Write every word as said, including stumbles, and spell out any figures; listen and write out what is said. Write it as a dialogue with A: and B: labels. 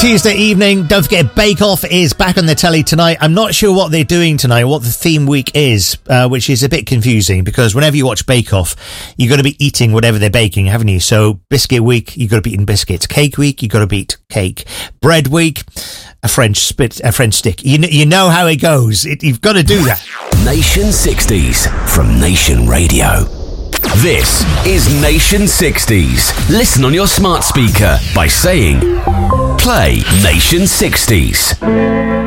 A: Tuesday evening. Don't forget, Bake Off is back on the telly tonight. I'm not sure what they're doing tonight, what the theme week is, uh, which is a bit confusing because whenever you watch Bake Off, you've got to be eating whatever they're baking, haven't you? So Biscuit Week, you've got to be eating biscuits. Cake Week, you've got to be eating cake. Bread Week, a French spit, a French stick. You, you know how it goes. It, you've got to do that.
B: Nation sixties from Nation Radio. This is Nation sixties. Listen on your smart speaker by saying, play Nation sixties.